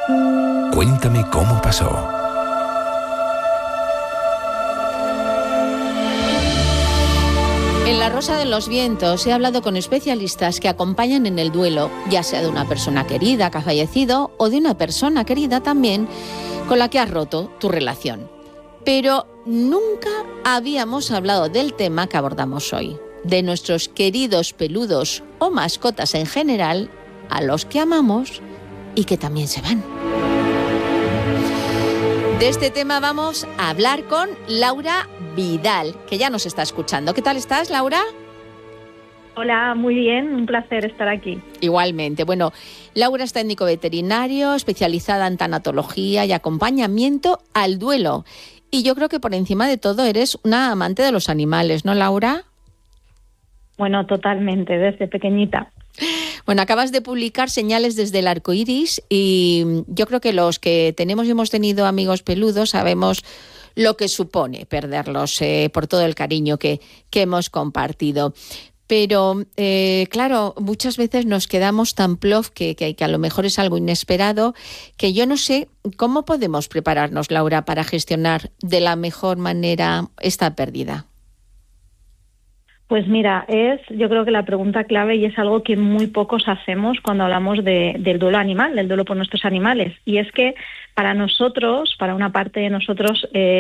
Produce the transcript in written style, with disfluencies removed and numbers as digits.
Cuéntame cómo pasó. En La Rosa de los Vientos he hablado con especialistas que acompañan en el duelo, ya sea de una persona querida que ha fallecido o de una persona querida también con la que has roto tu relación. Pero nunca habíamos hablado del tema que abordamos hoy, de nuestros queridos peludos o mascotas en general, a los que amamos y que también se van. De este tema vamos a hablar con Laura Vidal, que ya nos está escuchando. ¿Qué tal estás, Laura? Hola, muy bien, un placer estar aquí. Igualmente. Bueno, Laura es técnico veterinario, especializada en tanatología y acompañamiento al duelo. Y yo creo que por encima de todo eres una amante de los animales, ¿no, Laura? Bueno, totalmente, desde pequeñita. Bueno, acabas de publicar Señales desde el arco iris y yo creo que los que tenemos y hemos tenido amigos peludos sabemos lo que supone perderlos por todo el cariño que hemos compartido. Pero, claro, muchas veces nos quedamos tan plof que a lo mejor es algo inesperado, que yo no sé cómo podemos prepararnos, Laura, para gestionar de la mejor manera esta pérdida. Pues mira, yo creo que la pregunta clave y es algo que muy pocos hacemos cuando hablamos del duelo animal, del duelo por nuestros animales. Y es que para nosotros, para una parte de nosotros,